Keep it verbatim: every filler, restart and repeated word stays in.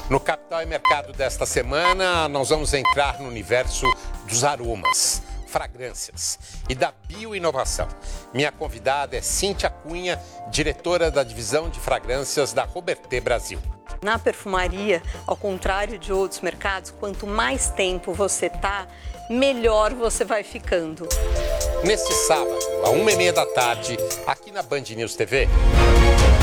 No Capital e Mercado desta semana, nós vamos entrar no universo dos aromas, fragrâncias e da bioinovação. Minha convidada é Cíntia Cunha, diretora da divisão de fragrâncias da Robertet Brasil. Na perfumaria, ao contrário de outros mercados, quanto mais tempo você tá, melhor você vai ficando. Neste sábado, à uma e meia da tarde, aqui na Band News T V.